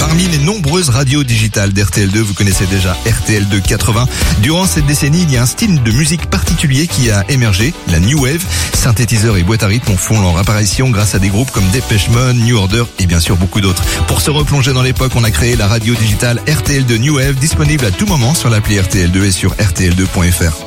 Parmi les nombreuses radios digitales d'RTL2, vous connaissez déjà RTL2 80. Durant cette décennie, il y a un style de musique particulier qui a émergé, la New Wave. Synthétiseurs et boîtes à rythme font leur apparition grâce à des groupes comme Depeche Mode, New Order et bien sûr beaucoup d'autres. Pour se replonger dans l'époque, on a créé la radio digitale RTL2 New Wave, disponible à tout moment sur l'appli RTL2 et sur rtl2.fr.